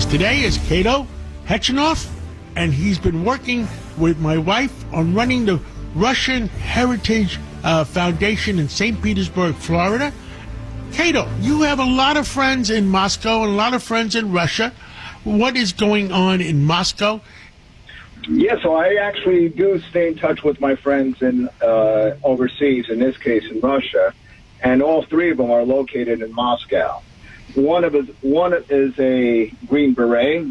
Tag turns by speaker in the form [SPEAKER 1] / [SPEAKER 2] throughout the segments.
[SPEAKER 1] us today is Cato Hechinoff, and he's been working with my wife on running the Russian Heritage Foundation in St. Petersburg, Florida. Cato, you have a lot of friends in Moscow and a lot of friends in Russia. What is going on in Moscow?
[SPEAKER 2] Yeah, so I actually do stay in touch with my friends in overseas, in this case in Russia, and all three of them are located in Moscow. One is a Green Beret,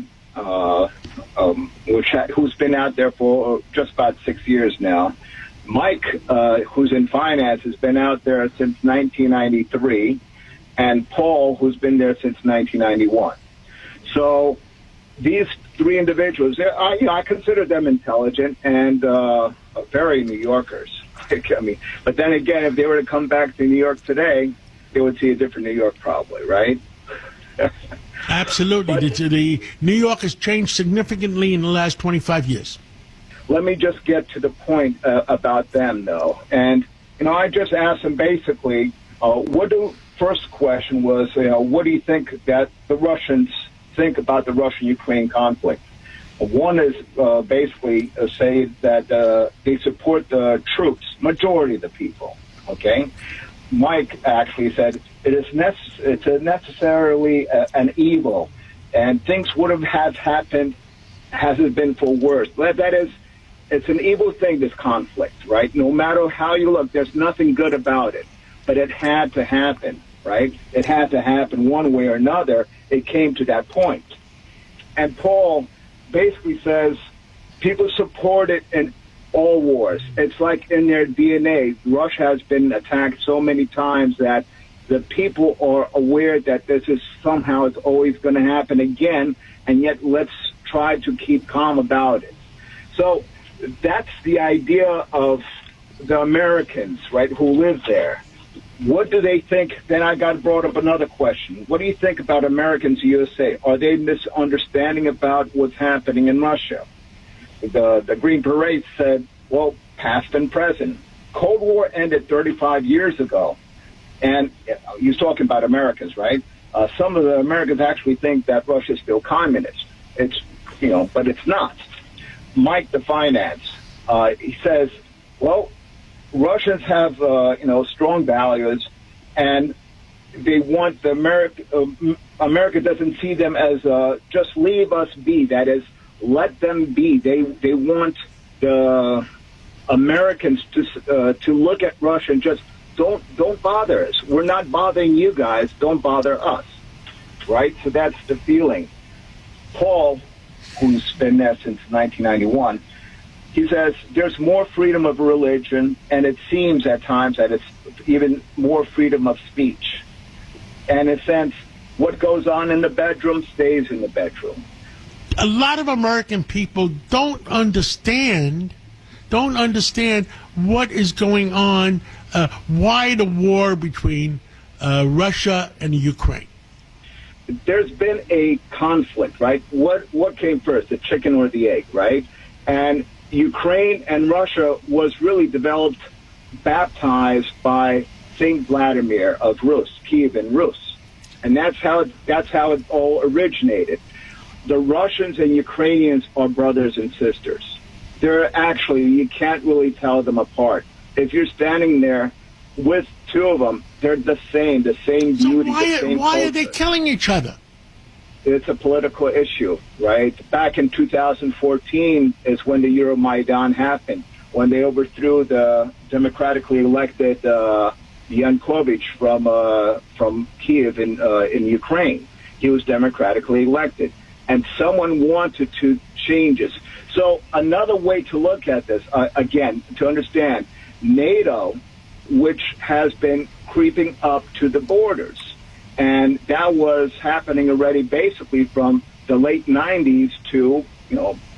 [SPEAKER 2] who's been out there for just about 6 years now. Mike, who's in finance, has been out there since 1993, and Paul, who's been there since 1991. So these three individuals, I consider them intelligent and very New Yorkers. I mean, but then again, if they were to come back to New York today, they would see a different New York probably, right?
[SPEAKER 1] Absolutely. The New York has changed significantly in the last 25 years.
[SPEAKER 2] Let me just get to the point about them, though. And, I just asked them basically, first question was, what do you think that the Russians think about the Russian-Ukraine conflict? One is basically say that they support the troops, majority of the people, okay? Mike actually said it's necessarily an evil, and things would have happened has it been for worse. That is, it's an evil thing, this conflict, right? No matter how you look, there's nothing good about it. But it had to happen, right? It had to happen one way or another. It came to that point. And Paul basically says people support it in all wars. It's like in their DNA. Russia has been attacked so many times that the people are aware that this is somehow it's always going to happen again, and yet let's try to keep calm about it. So that's the idea of the Americans, right, who live there. What do they think? Then I got brought up another question. What do you think about Americans in USA? Are they misunderstanding about what's happening in Russia? The Green Beret said, well, past and present. Cold War ended 35 years ago. And you're talking about Americans, right? Some of the Americans actually think that Russia is still communist. It's, but it's not. Mike, the finance, he says, well, Russians have, strong values, and they want the America doesn't see them as just leave us be. That is, let them be. They want the Americans to look at Russia and just don't bother us. We're not bothering you guys. Don't bother us, right? So that's the feeling. Paul, who's been there since 1991. He says there's more freedom of religion, and it seems at times that it's even more freedom of speech. And in a sense, what goes on in the bedroom stays in the bedroom.
[SPEAKER 1] A lot of American people don't understand what is going on, why the war between Russia and Ukraine.
[SPEAKER 2] There's been a conflict, right? What came first, the chicken or the egg, right? And Ukraine and Russia was really developed, baptized by Saint Vladimir of Rus, Kievan Rus, and that's how it all originated. The Russians and Ukrainians are brothers and sisters. They're actually, you can't really tell them apart. If you're standing there with two of them, they're the same beauty, the same
[SPEAKER 1] why
[SPEAKER 2] culture.
[SPEAKER 1] are they killing each other?
[SPEAKER 2] It's a political issue, right? Back in 2014 is when the Euromaidan happened, when they overthrew the democratically elected Yanukovych from Kiev in Ukraine. He was democratically elected, and someone wanted to change this. So another way to look at this, again, to understand, NATO, which has been creeping up to the borders. And that was happening already basically from the late 90s to,